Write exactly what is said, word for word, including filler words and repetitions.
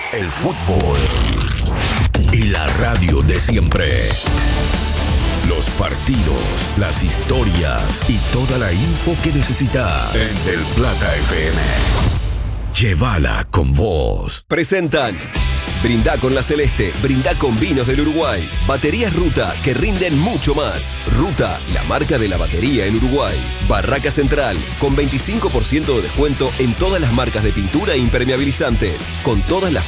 el fútbol y la radio de siempre. Los partidos, las historias y toda la info que necesitas en Del Plata F M. Llévala con vos. Presentan Brindá con la Celeste, brindá con vinos del Uruguay. Baterías Ruta, que rinden mucho más. Ruta, la marca de la batería en Uruguay. Barraca Central, con veinticinco por ciento de descuento en todas las marcas de pintura e impermeabilizantes. Con todas las